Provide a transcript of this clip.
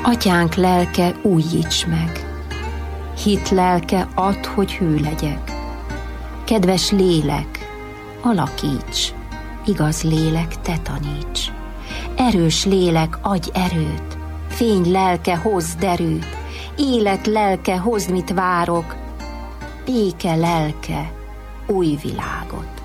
Atyánk lelke, újíts meg, hit lelke, add, hogy hű legyek. Kedves lélek, alakíts, igaz lélek, te taníts. Erős lélek, adj erőt, fény lelke, hozd erőt, élet lelke, hozd, mit várok, béke lelke, új világot.